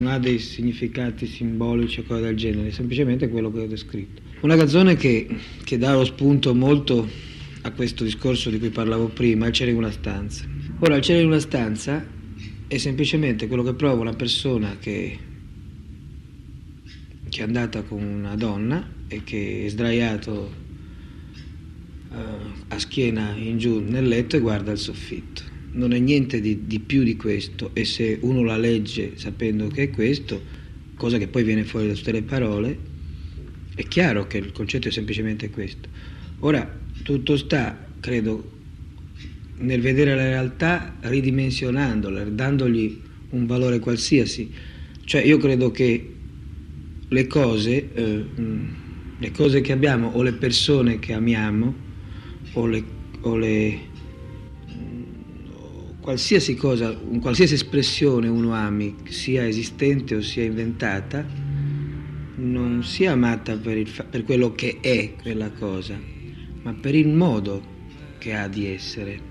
Non ha dei significati simbolici o cose del genere, è semplicemente quello che ho descritto. Una canzone che dà lo spunto molto a questo discorso di cui parlavo prima, Il cielo in una stanza. Ora, Il cielo in una stanza è semplicemente quello che prova una persona che è andata con una donna e che è sdraiato a schiena in giù nel letto e guarda il soffitto. Non è niente di più di questo, e se uno la legge sapendo che è questo, cosa che poi viene fuori da tutte le parole, è chiaro che il concetto è semplicemente questo. Ora, tutto sta, credo, nel vedere la realtà ridimensionandola, dandogli un valore qualsiasi. Cioè, io credo che le cose che abbiamo, o le persone che amiamo, o qualsiasi cosa, qualsiasi espressione uno ami, sia esistente o sia inventata, non sia amata per quello che è quella cosa, ma per il modo che ha di essere.